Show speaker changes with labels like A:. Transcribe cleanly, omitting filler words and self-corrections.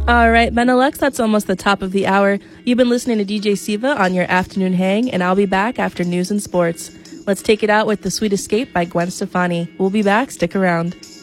A: All right, Benelux, that's almost the top of the hour. You've been listening to DJ Siva on your afternoon hang, and I'll be back after news and sports. Let's take it out with The Sweet Escape by Gwen Stefani. We'll be back. Stick around.